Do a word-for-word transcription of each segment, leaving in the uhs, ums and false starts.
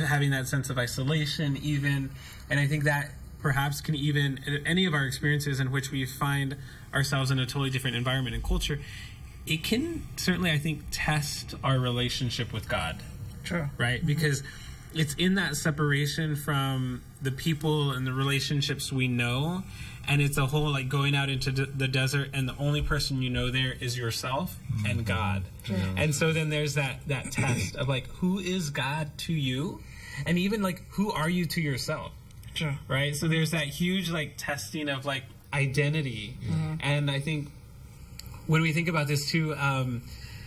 having that sense of isolation even. And I think that perhaps can even, any of our experiences in which we find ourselves in a totally different environment and culture, it can certainly, I think, test our relationship with God. Sure. Right? Mm-hmm. Because it's in that separation from the people and the relationships we know, and it's a whole, like, going out into d- the desert, and the only person you know there is yourself mm-hmm. and God. Yeah. And so then there's that, that test of, like, who is God to you? And even, like, who are you to yourself? Sure. Right? So there's that huge, like, testing of, like, identity. Mm-hmm. And I think when we think about this, too, um,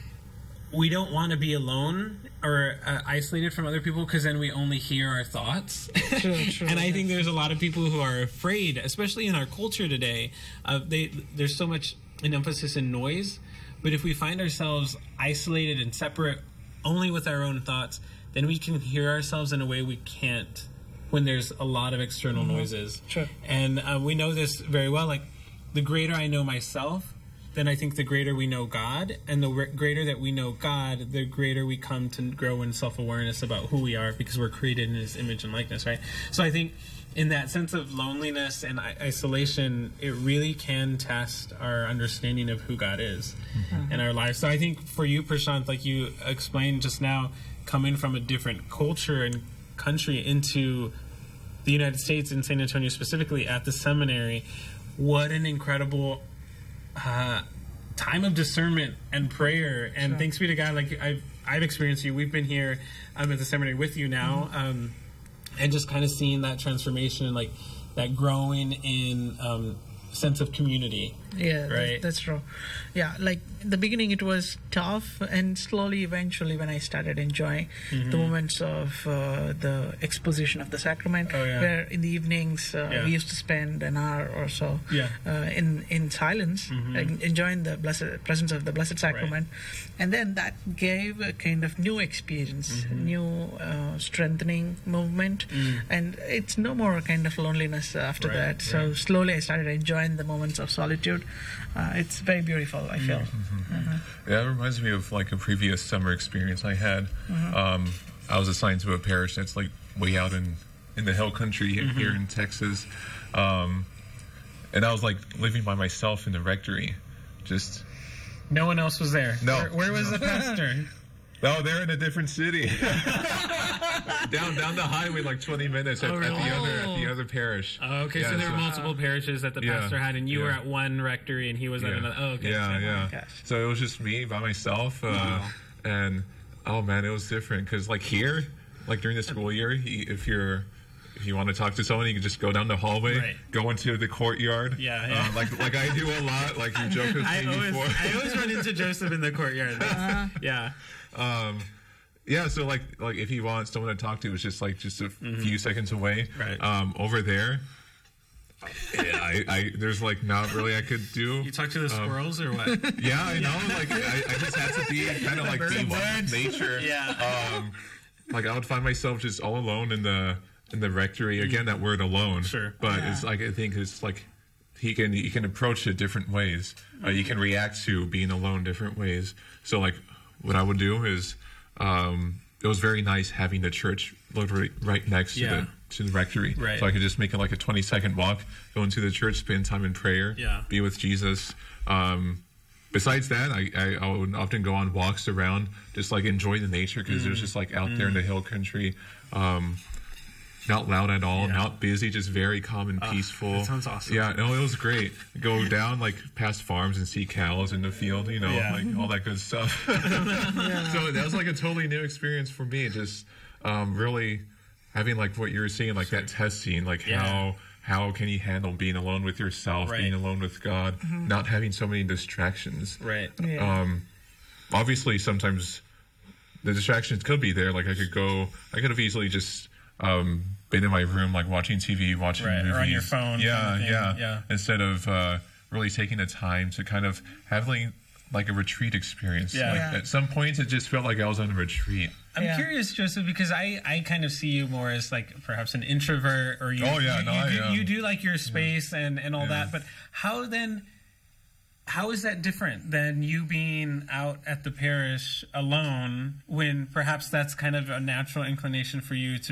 we don't want to be alone or uh, isolated from other people, because then we only hear our thoughts. True, true, and I think there's a lot of people who are afraid, especially in our culture today. Uh, they there's so much an emphasis in noise, but if we find ourselves isolated and separate only with our own thoughts, then we can hear ourselves in a way we can't when there's a lot of external mm-hmm. noises. Sure. And uh, we know this very well. Like, the greater I know myself, then I think the greater we know God, and the re- greater that we know God, the greater we come to grow in self-awareness about who we are, because we're created in His image and likeness, right? So I think in that sense of loneliness and I- isolation, it really can test our understanding of who God is mm-hmm. in our lives. So I think for you, Prashant, like you explained just now, coming from a different culture and country into the United States, in San Antonio specifically, at the seminary, what an incredible Uh, time of discernment and prayer, and sure. thanks be to God. Like I've I've experienced you. We've been here um, at the seminary with you now, mm-hmm. um, and just kind of seeing that transformation, like that growing in um, sense of community. Yeah, right. That, that's true. Yeah, like in the beginning it was tough, and slowly, eventually, when I started enjoying mm-hmm. the moments of uh, the exposition of the sacrament, oh, yeah. where in the evenings uh, yeah. we used to spend an hour or so yeah. uh, in in silence, mm-hmm. like, enjoying the blessed presence of the Blessed Sacrament, right. and then that gave a kind of new experience, mm-hmm. new uh, strengthening movement, mm. and it's no more kind of loneliness after right. that. So right. slowly, I started enjoying the moments of solitude. Uh, it's very beautiful, I feel. Mm-hmm. Mm-hmm. Yeah, it reminds me of like a previous summer experience I had. Mm-hmm. Um, I was assigned to a parish that's like way out in, in the hill country mm-hmm. here in Texas. Um, and I was like living by myself in the rectory. Just no one else was there. No. Where, where was the pastor? No, they're in a different city. down down the highway, like twenty minutes at, oh, really? at the other at the other parish. Oh, okay, yeah, so there so, were multiple parishes that the yeah, pastor had, and you yeah. were at one rectory, and he was yeah. at another. Oh, okay. Yeah, so, yeah. Oh, so it was just me by myself, uh, wow. and oh man, it was different because like here, like during the school year, he, if you're if you want to talk to someone, you can just go down the hallway, right. go into the courtyard. Yeah, yeah. Uh, like like I do a lot. Like you joke with me I always, before. I always run into Joseph in the courtyard. Uh-huh. Yeah. Um, yeah, so like like if you want someone to talk to, it's just like just a mm-hmm. few seconds away. Right. Um, over there, yeah, I, I there's like not really I could do. You talk to the um, squirrels or what? Yeah, I know. Like I, I just had to be kind of like be one with nature. Yeah. Um, like I would find myself just all alone in the in the rectory. Again, that word alone. Sure. But yeah. it's like I think it's like he can you can approach it different ways. Uh, you can react to being alone different ways. So like what I would do is. Um, it was very nice having the church literally right next yeah. to the to the rectory, right. so I could just make it like a twenty second walk, go into the church, spend time in prayer, yeah. be with Jesus. Um, besides that, I, I, I would often go on walks around, just like enjoy the nature because mm. it was just like out mm. there in the hill country. Um, Not loud at all, yeah. not busy, just very calm and peaceful. Uh, that sounds awesome. Yeah, no, it was great. Go down like past farms and see cows in the field, you know, yeah. like all that good stuff. yeah. So that was like a totally new experience for me. Just um, really having like what you were saying, like that testing, like yeah. how how can you handle being alone with yourself, right. being alone with God, mm-hmm. not having so many distractions. Right. Yeah. Um, obviously, sometimes the distractions could be there. Like I could go, I could have easily just. Um, been in my room like watching T V, watching right, movies. or on your phone. Yeah, kind of yeah, yeah. Instead of uh, really taking the time to kind of having like a retreat experience. Yeah. Like, yeah. At some points, it just felt like I was on a retreat. I'm yeah. curious, Joseph, because I, I kind of see you more as like perhaps an introvert, or you. Oh yeah, you, no, you, I do, am. you do like your space yeah. and, and all yeah. that, but how then? How is that different than you being out at the parish alone when perhaps that's kind of a natural inclination for you to